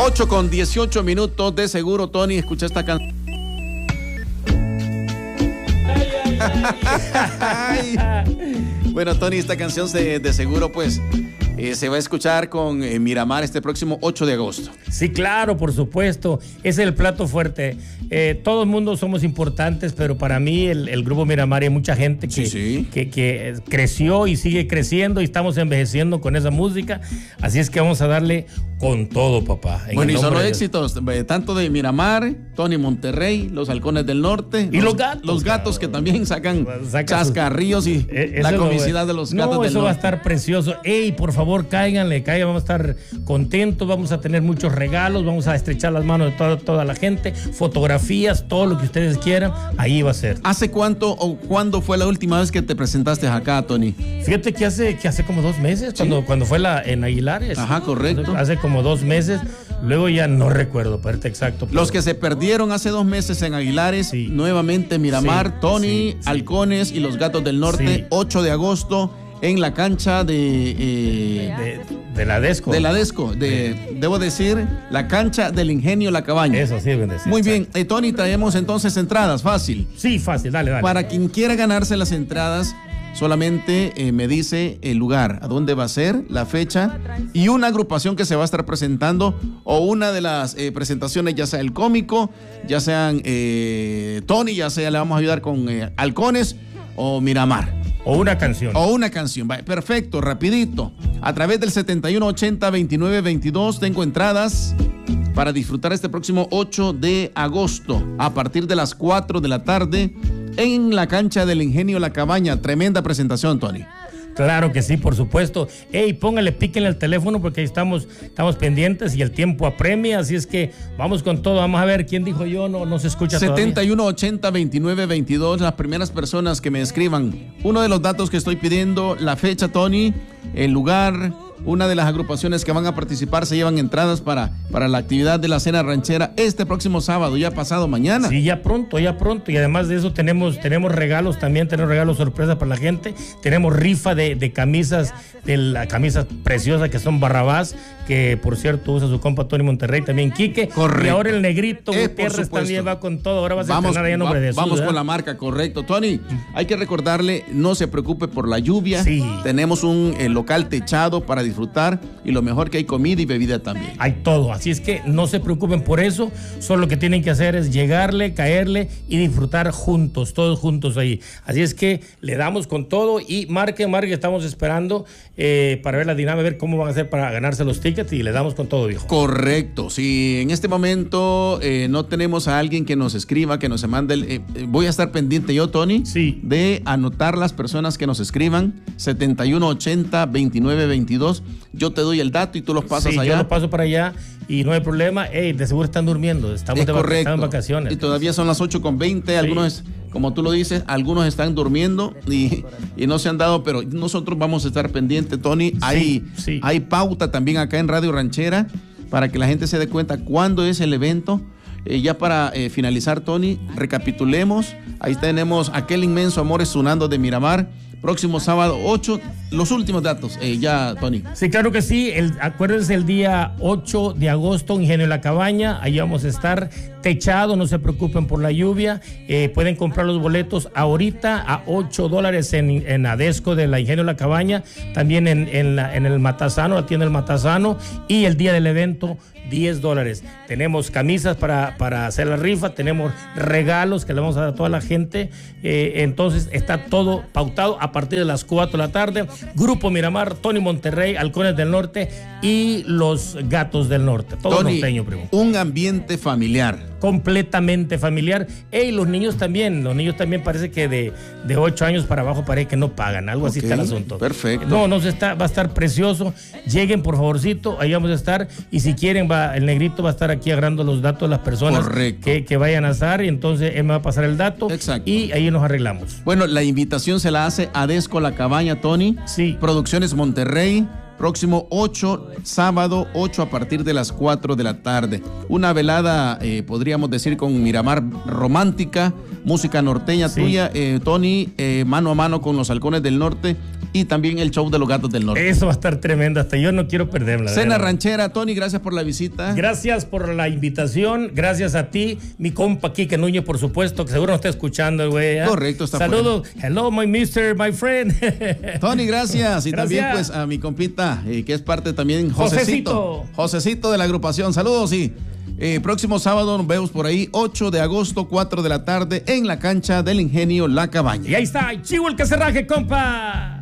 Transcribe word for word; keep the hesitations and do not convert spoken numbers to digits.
ocho con dieciocho minutos de seguro, Tony. Escucha esta canción. Bueno, Tony, esta canción de, de seguro, pues, eh, se va a escuchar con eh, Miramar este próximo ocho de agosto. Sí, claro, por supuesto. Ese es el plato fuerte. Eh, todo el mundo somos importantes, pero para mí el, el grupo Miramar hay mucha gente que, sí, sí. Que, que creció y sigue creciendo y estamos envejeciendo con esa música. Así es que vamos a darle con todo, papá. Bueno, y son los éxitos, eh, tanto de Miramar, Tony Monterrey, los Halcones del Norte. Y los, los gatos. Los gatos que también sacan Saca chascarrillos sus... y eh, la comicidad no, de los gatos no, del eso norte. Va a estar precioso. Ey, por favor, cáiganle, cáiganle, vamos a estar contentos, vamos a tener muchos regalos, vamos a estrechar las manos de toda, toda la gente, fotografías, todo lo que ustedes quieran, ahí va a ser. ¿Hace cuánto o cuándo fue la última vez que te presentaste acá, Tony? Fíjate que hace, que hace como dos meses, ¿sí? cuando, cuando fue la en Aguilares. Ajá, correcto. Hace como dos meses, luego ya no recuerdo, parte exacto. Pero... Los que se perdieron hace dos meses en Aguilares, sí. Nuevamente Miramar, sí, Tony, sí, sí. Halcones y los Gatos del Norte, sí. ocho de agosto en la cancha de... Eh, de, de la Desco. De la Desco, de, sí. debo decir, la cancha del Ingenio La Cabaña. Eso sí, bien decir. Muy bien, eh, Tony, traemos entonces entradas, fácil. Sí, fácil, dale, dale. Para quien quiera ganarse las entradas, solamente eh, me dice el lugar, a dónde va a ser, la fecha y una agrupación que se va a estar presentando o una de las eh, presentaciones, ya sea el cómico, ya sean eh, Tony, ya sea le vamos a ayudar con eh, Halcones o Miramar. O una canción. O una canción. Perfecto, rapidito. A través del setenta y uno ochenta veintinueve veintidós tengo entradas para disfrutar este próximo ocho de agosto a partir de las cuatro de la tarde en la cancha del Ingenio La Cabaña. Tremenda presentación, Tony. Claro que sí, por supuesto. Ey, póngale, píquenle al teléfono porque ahí estamos, estamos pendientes y el tiempo apremia, así es que vamos con todo. Vamos a ver, ¿quién dijo yo? No, no se escucha setenta y uno ochenta veintinueve veintidós, las primeras personas que me escriban. Uno de los datos que estoy pidiendo, la fecha, Tony, el lugar, una de las agrupaciones que van a participar se llevan entradas para, para la actividad de la cena ranchera este próximo sábado, ya pasado mañana. Sí, ya pronto, ya pronto. Y además de eso tenemos, tenemos regalos también, tenemos regalos sorpresa para la gente. Tenemos rifa de, de camisas, de las camisas preciosas que son Barrabás, que por cierto usa su compa Tony Monterrey, también Quique. Correcto. Y ahora el negrito eh, Gutiérrez también va con todo. Ahora vas a vamos, estrenar ahí en nombre va, de Jesús. Vamos ¿verdad? con la marca, correcto. Tony, hay que recordarle, no se preocupe por la lluvia. Sí. Tenemos un eh, local techado para disfrutar y lo mejor que hay comida y bebida también. Hay todo, así es que no se preocupen por eso, solo lo que tienen que hacer es llegarle, caerle y disfrutar juntos, todos juntos ahí. Así es que le damos con todo y marque, marque, estamos esperando eh, para ver la dinámica, ver cómo van a hacer para ganarse los tickets y le damos con todo, viejo. Correcto, si en este momento eh, no tenemos a alguien que nos escriba, que nos mande, el, eh, voy a estar pendiente yo, Tony, sí. de anotar las personas que nos escriban, setenta y uno ochenta veintinueve veintidós, yo te doy el dato y tú los pasas sí, allá. Yo los paso para allá y no hay problema. Ey, de seguro están durmiendo, estamos, es de, correcto. estamos en vacaciones. Y todavía son las ocho con veinte, algunos, sí. como tú lo dices, algunos están durmiendo y, y no se han dado, pero nosotros vamos a estar pendientes, Tony. Sí, hay, sí. hay pauta también acá en Radio Ranchera para que la gente se dé cuenta cuándo es el evento. Eh, ya para eh, finalizar, Tony, recapitulemos. Ahí tenemos aquel inmenso Amores Sonando de Miramar. Próximo sábado ocho, los últimos datos, eh, ya, Tony. Sí, claro que sí, el, acuérdense el día ocho de agosto, Ingenio La Cabaña, ahí vamos a estar techado, no se preocupen por la lluvia, eh, pueden comprar los boletos ahorita a ocho dólares en, en Adesco de la Ingenio La Cabaña, también en, en, la, en el Matazano, la tienda del Matazano, y el día del evento, diez dólares. Tenemos camisas para, para hacer la rifa, tenemos regalos que le vamos a dar a toda la gente, eh, entonces está todo pautado a partir de las cuatro de la tarde. Grupo Miramar, Tony Monterrey, Halcones del Norte y los Gatos del Norte. Todo Tony, norteño, primo. Un ambiente familiar. Completamente familiar. Ey, los niños también, los niños también parece que de, de ocho años para abajo parece que no pagan, algo okay, así está el asunto. Perfecto. No, no se está, va a estar precioso. Lleguen por favorcito, ahí vamos a estar y si quieren va, el negrito va a estar aquí agarrando los datos de las personas que, que vayan a estar y entonces él me va a pasar el dato. Exacto. Y ahí nos arreglamos. Bueno, la invitación se la hace Adesco La Cabaña, Tony. Sí. Producciones Monterrey, próximo ocho, sábado ocho a partir de las cuatro de la tarde. Una velada, eh, podríamos decir, con Miramar romántica, música norteña sí. tuya, eh, Tony, eh, mano a mano con los Halcones del Norte y también el show de los Gatos del Norte. Eso va a estar tremendo, hasta yo no quiero perderla. Cena ranchera, Tony, gracias por la visita. Gracias por la invitación, gracias a ti, mi compa Quique Núñez, por supuesto, que seguro nos está escuchando, güey. ¿eh? Correcto, está Saludos, hello, my mister, my friend. Tony, gracias. Y gracias. También pues a mi compita, eh, que es parte también, Josecito. Josecito. Josecito de la agrupación, saludos y... Eh, próximo sábado nos vemos por ahí, ocho de agosto, cuatro de la tarde, en la cancha del Ingenio La Cabaña. Y ahí está, chivo el que se raje, compa.